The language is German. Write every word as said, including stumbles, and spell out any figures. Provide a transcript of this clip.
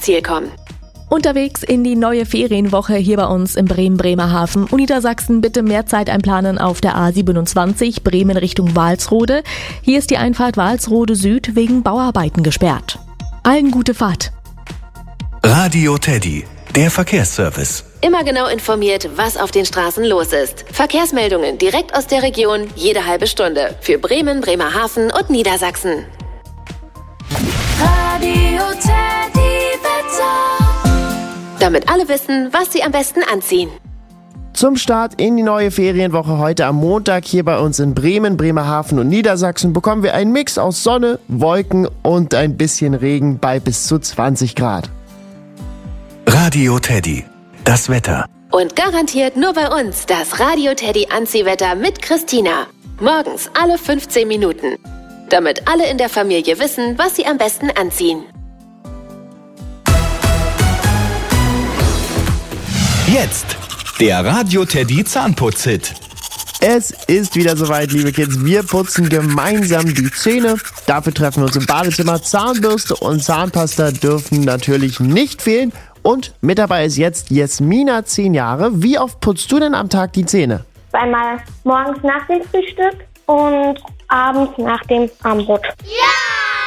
Ziel kommen. Unterwegs in die neue Ferienwoche hier bei uns in Bremen, Bremerhaven und Niedersachsen bitte mehr Zeit einplanen auf der A siebenundzwanzig Bremen Richtung Walsrode. Hier ist die Einfahrt Walsrode Süd wegen Bauarbeiten gesperrt. Allen gute Fahrt. Radio Teddy, der Verkehrsservice. Immer genau informiert, was auf den Straßen los ist. Verkehrsmeldungen direkt aus der Region, jede halbe Stunde. Für Bremen, Bremerhaven und Niedersachsen. Radio Teddy Wetter. Damit alle wissen, was sie am besten anziehen. Zum Start in die neue Ferienwoche heute am Montag hier bei uns in Bremen, Bremerhaven und Niedersachsen bekommen wir einen Mix aus Sonne, Wolken und ein bisschen Regen bei bis zu zwanzig Grad. Radio Teddy, das Wetter. Und garantiert nur bei uns das Radio Teddy Anziehwetter mit Christina. Morgens alle fünfzehn Minuten. Damit alle in der Familie wissen, was sie am besten anziehen. Jetzt der Radio Teddy Zahnputz-Hit. Es ist wieder soweit, liebe Kids. Wir putzen gemeinsam die Zähne. Dafür treffen wir uns im Badezimmer. Zahnbürste und Zahnpasta dürfen natürlich nicht fehlen. Und mit dabei ist jetzt Jasmina, zehn Jahre. Wie oft putzt du denn am Tag die Zähne? Zweimal morgens nach dem Frühstück und abends nach dem Abendbrot. Ja!